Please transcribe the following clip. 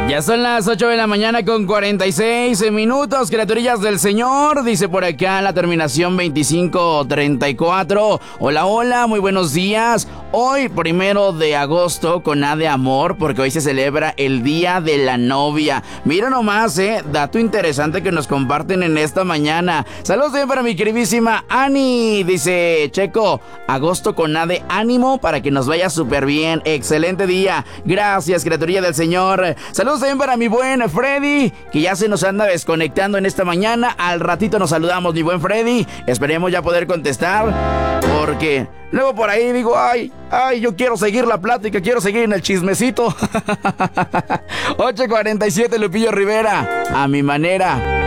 Ya son las 8 de la mañana con 46 minutos, criaturillas del Señor. Dice por acá la terminación 2534. Hola, hola, muy buenos días. Hoy, 1 de agosto, con A de amor, porque hoy se celebra el Día de la Novia. Mira nomás, dato interesante que nos comparten en esta mañana. Saludos también para mi queridísima Ani. Dice Checo, agosto con A de ánimo para que nos vaya súper bien. Excelente día. Gracias, criaturilla del Señor. Saludos también para mi buen Freddy, que ya se nos anda desconectando en esta mañana. Al ratito nos saludamos, mi buen Freddy. Esperemos ya poder contestar, porque luego por ahí digo, ay, yo quiero seguir la plática, quiero seguir en el chismecito. 8:47, Lupillo Rivera, a mi manera.